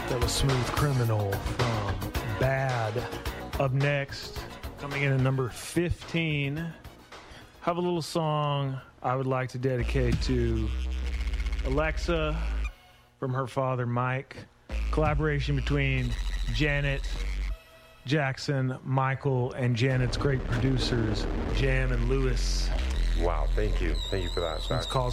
That was Smooth Criminal from Bad. Up next, coming in at number 15, have a little song I would like to dedicate to Alexa from her father, Mike. Collaboration between Janet Jackson, Michael, and Janet's great producers, Jam and Lewis. Wow, thank you. Thank you for that. It's called